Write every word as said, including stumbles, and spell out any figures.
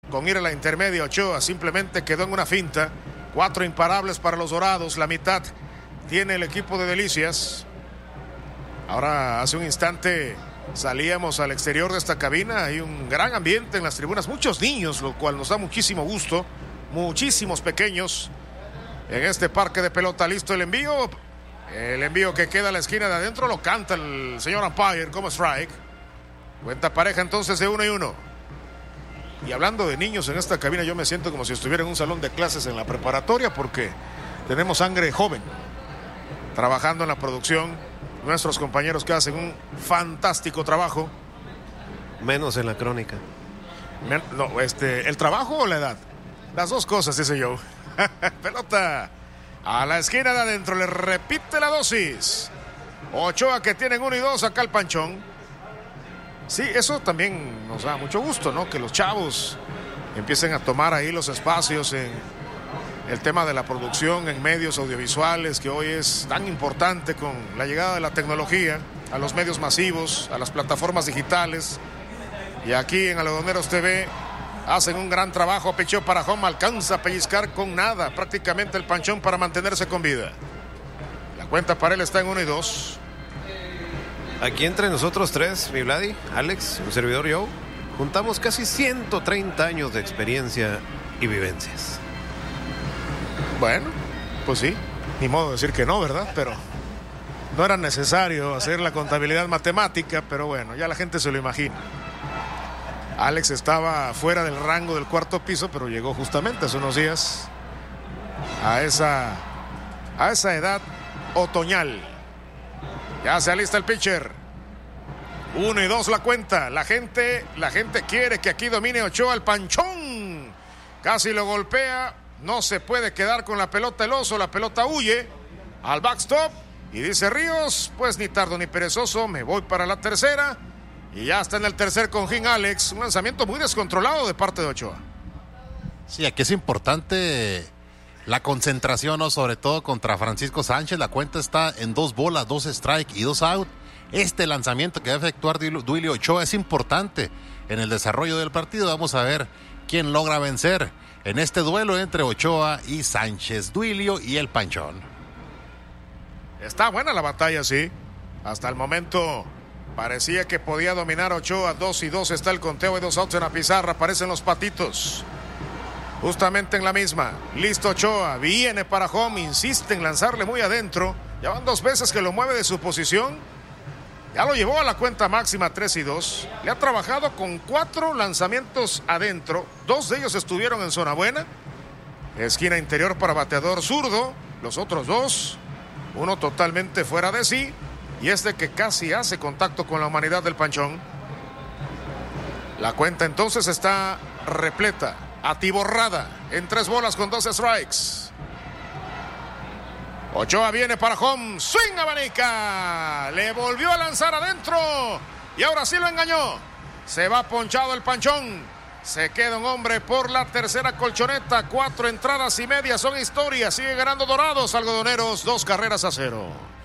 con ir a la intermedia. Ochoa simplemente quedó en una finta. Cuatro imparables para los Dorados. La mitad tiene el equipo de Delicias. Ahora, hace un instante salíamos al exterior de esta cabina. Hay un gran ambiente en las tribunas. Muchos niños, lo cual nos da muchísimo gusto. Muchísimos pequeños en este parque de pelota. Listo el envío. El envío que queda a la esquina de adentro lo canta el señor umpire como strike. Cuenta pareja entonces de uno y uno. Y hablando de niños en esta cabina, yo me siento como si estuviera en un salón de clases en la preparatoria, porque tenemos sangre joven trabajando en la producción. Nuestros compañeros que hacen un fantástico trabajo. Menos en la crónica. Men- no, este, ¿el trabajo o la edad? Las dos cosas, dice yo. Pelota a la esquina de adentro, le repite la dosis. Ochoa, que tienen uno y dos, acá el Panchón. Sí, eso también nos da mucho gusto, ¿no? Que los chavos empiecen a tomar ahí los espacios en el tema de la producción en medios audiovisuales, que hoy es tan importante con la llegada de la tecnología a los medios masivos, a las plataformas digitales. Y aquí en Algodoneros T V hacen un gran trabajo. Picheo para home, alcanza a pellizcar con nada prácticamente el Panchón para mantenerse con vida. La cuenta para él está en uno y dos. Aquí entre nosotros tres, mi Vladi, Alex, un servidor yo, juntamos casi ciento treinta años de experiencia y vivencias. Bueno, pues sí, ni modo de decir que no, ¿verdad? Pero no era necesario hacer la contabilidad matemática, pero bueno, ya la gente se lo imagina. Alex estaba fuera del rango del cuarto piso, pero llegó justamente hace unos días a esa, a esa edad otoñal. Ya se alista el pitcher. Uno y dos la cuenta. La gente, la gente quiere que aquí domine Ochoa, el Panchón. Casi lo golpea. No se puede quedar con la pelota el oso. La pelota huye al backstop. Y dice Ríos, pues ni tardo ni perezoso, me voy para la tercera. Y ya está en el tercer cojín Alex. Un lanzamiento muy descontrolado de parte de Ochoa. Sí, aquí es importante la concentración, ¿no? Sobre todo contra Francisco Sánchez. La cuenta está en dos bolas, dos strike y dos out. Este lanzamiento que va a efectuar Duilio Ochoa es importante en el desarrollo del partido. Vamos a ver quién logra vencer en este duelo entre Ochoa y Sánchez. Duilio y el Panchón. Está buena la batalla, sí. Hasta el momento parecía que podía dominar Ochoa. Dos y dos está el conteo y dos outs en la pizarra. Aparecen los patitos justamente en la misma. Listo Ochoa, viene para home, insiste en lanzarle muy adentro. Ya van dos veces que lo mueve de su posición. Ya lo llevó a la cuenta máxima, tres y dos. Le ha trabajado con cuatro lanzamientos adentro. Dos de ellos estuvieron en zona buena. Esquina interior para bateador zurdo. Los otros dos, uno totalmente fuera de sí. Y este que casi hace contacto con la humanidad del Panchón. La cuenta entonces está repleta, atiborrada, en tres bolas con dos strikes. Ochoa viene para home, swing abanica, le volvió a lanzar adentro y ahora sí lo engañó. Se va ponchado el Panchón, se queda un hombre por la tercera colchoneta. Cuatro entradas y media son historia, sigue ganando Dorados. Algodoneros, dos carreras a cero.